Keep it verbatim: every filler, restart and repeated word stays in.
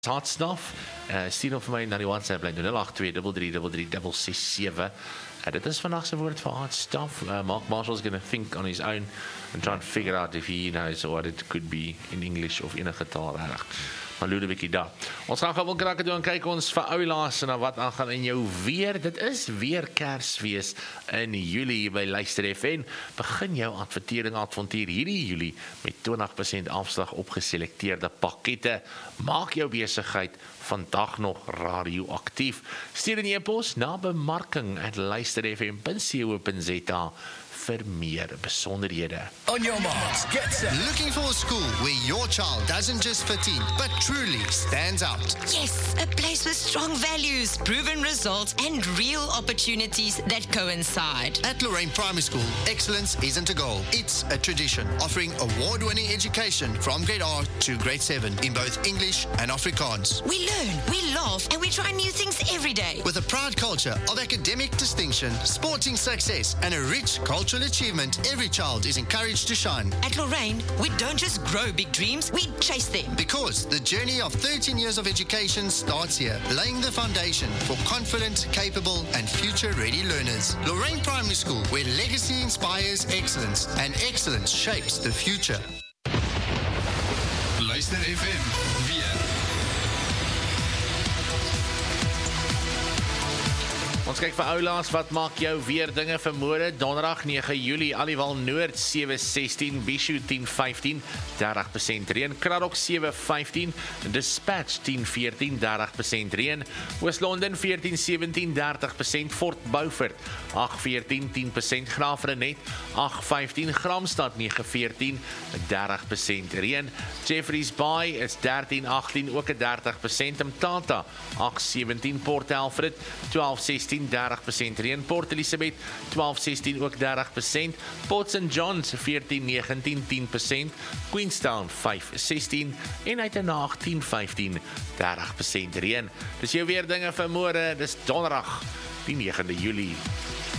Hard stuff, uh, stuur op vir my na die WhatsApp lyn nul agt twee drie drie drie drie ses sewe. Uh, dit is vandag se woord vir hard stuff. Uh, Mark Marshall's going to think on his own and try and figure out if he knows what it could be in English of enige taal reg. Maar Ludwig daar. Ons gaan gewoon krakke doen en kyk ons vir oulaas na wat aangaan in jou weer. Dit is weer Kersfees in Julie by Luister F M. Begin jou advertering avontuur hierdie Julie met twintig persent afslag op geselekteerde pakkette. Maak jou besigheid vandag nog radioaktief. Stuur 'n e-pos na bemarking at luisterfm punt co punt za vir meer besonderhede. On your marks, get set. Looking for a school where your child doesn't just fit in, but truly stands out. Yes, a place with strong values, proven results, and real opportunities that coincide. At Lorraine Primary School, excellence isn't a goal, it's a tradition, offering award-winning education from grade R to grade seven in both English and Afrikaans. We learn, we laugh, and we try new things every day. With a proud culture of academic distinction, sporting success, and a rich cultural achievement, every child is encouraged to shine. At Lorraine, we don't just grow big dreams, we chase them. Because the journey of thirteen years of education starts here, laying the foundation for confident, capable, and future-ready learners. Lorraine Primary School, where legacy inspires excellence, and excellence shapes the future. Luister F M, weer. Ons kyk vir oulaas, wat maak jou weer dinge vir môre? Donderdag nege Julie, Aliwal Noord sewe sestien, Bishu tien vyftien, dertig persent reën, Kraddock sewe vyftien, Dispatch tien veertien, dertig persent reën, Oos-London veertien sewentien, dertig persent, Fort Beaufort agt veertien, tien persent, Graafrenet agt vyftien, Gramstad nege veertien, dertig persent reën, Jeffreys Bay is dertien agtien, ook 'n dertig persent, Mtata agt sewentien, Port Alfred twaalf sestien, dertig persent reën, Port Elizabeth twaalf sestien, ook dertig persent, Port Saint John's veertien negentien, tien persent, Queenstown vyf sestien en Uitenhaag tien vyftien, dertig persent reën. Dis jou weer dinge vir môre, dis Donderdag die negende Julie.